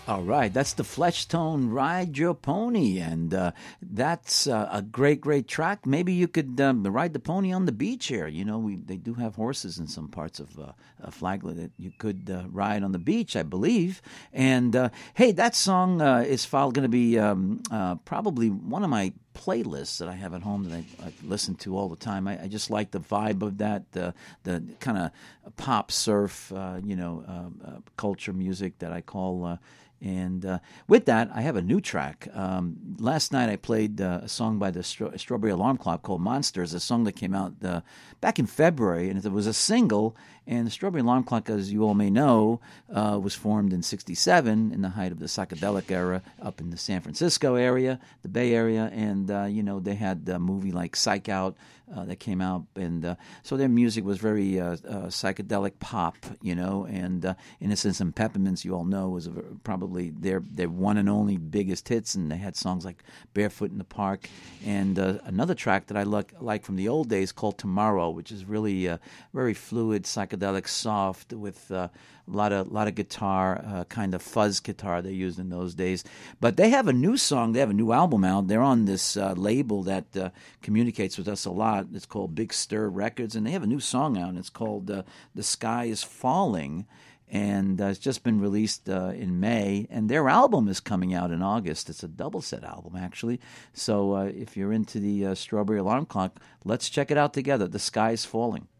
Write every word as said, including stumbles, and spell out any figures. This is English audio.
All right, that's the Flesh Tone Ride Your Pony, and uh, that's uh, a great, great track. Maybe you could um, ride the pony on the beach here. You know, we they do have horses in some parts of uh, uh, Flagler that you could uh, ride on the beach, I believe. And uh, hey, that song uh, is going to be um, uh, probably one of my playlists that I have at home that I, I listen to all the time. I, I just like the vibe of that, uh, the kind of pop surf, uh, you know, uh, uh, culture music that I call. Uh, And uh, with that, I have a new track. Um, last night I played uh, a song by the Stro- Strawberry Alarm Clock called Monsters, a song that came out uh, back in February, and it was a single. And the Strawberry Alarm Clock, as you all may know, uh, was formed in sixty-seven in the height of the psychedelic era up in the San Francisco area, the Bay Area. And, uh, you know, they had a movie like Psych Out uh, that came out. And uh, so their music was very uh, uh, psychedelic pop, you know. And uh, Innocents and Peppermints, you all know, was a, probably their, their one and only biggest hits. And they had songs like Barefoot in the Park. And uh, another track that I like, like from the old days called Tomorrow, which is really uh, very fluid, psychedelic. Soft with uh, a lot of lot of guitar, uh, kind of fuzz guitar they used in those days. But they have a new song. They have a new album out. They're on this uh, label that uh, communicates with us a lot. It's called Big Stir Records, and they have a new song out. And it's called uh, "The Sky Is Falling." And uh, it's just been released uh, in May, and their album is coming out in August. It's a double set album, actually. So uh, if you're into the uh, Strawberry Alarm Clock, let's check it out together. The Sky is Falling.